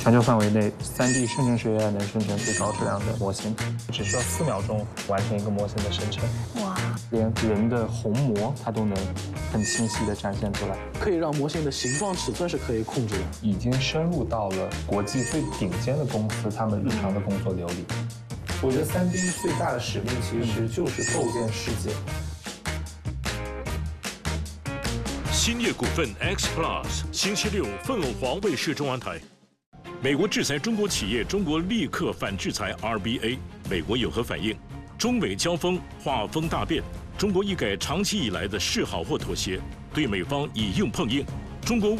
全球范围内3D 生成式 AI 能生成最高质量的模型，只需要4秒钟完成一个模型的生成。哇！连人的虹膜它都能很清晰地展现出来， 可以让模型的形状、尺寸是可以控制的， 已经深入到了国际最顶尖的公司他们日常的工作流里。我觉得3D 最大的使命其实就是构建世界。 兴业股份 X Plus 星期六凤凰卫视中文台。美国制裁中国企业，中国立刻反制裁 RBA， 美国有何反应？中美交锋，画风大变，中国一改长期以来的示好或妥协，对美方以硬碰硬。中国